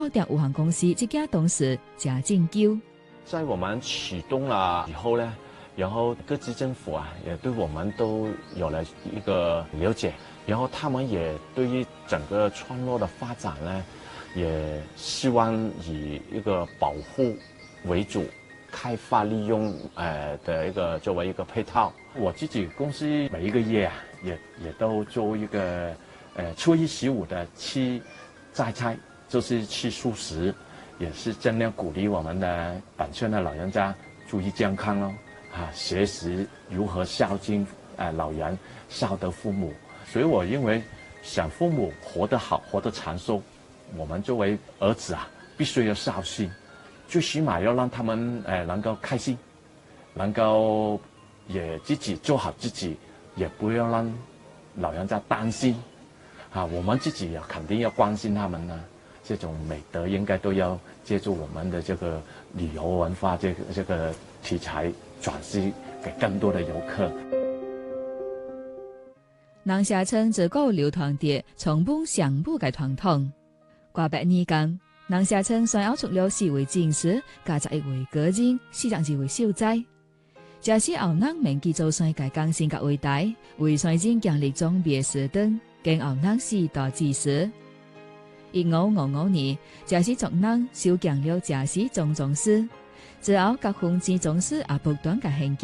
店有限公司这家董事贾敬究， 在我们启动了以后呢，然后各级政府啊也对我们都有了一个了解，然后他们也对于整个村落的发展呢，也希望以一个保护为主，开发利用的一个作为一个配套。我自己公司每一个月啊，也都做一个初一十五的去摘菜，就是吃素食，也是尽量鼓励我们的本村的老人家注意健康咯，学习如何孝敬老人，孝德父母。所以我认为，想父母活得好，活得长寿，我们作为儿子啊，必须要孝心，最起码要让他们能够开心，能够也自己做好自己，也不要让老人家担心我们自己也肯定要关心他们呢。这种美德应该都要借助我们的这个旅游文化这个题材转移给更多的游客。 南社村就有流传着从本上母嘅传统。qua 百年間，南社村雖有除了4位戰士、21位個人、42位秀才，這是後人銘記祖先嘅貢獻嘅偉大，為先人建立裝備時燈，經後人世代支持。1555年，這是族人修建了這是種宗祠，之後各分支宗祠也不斷嘅興建。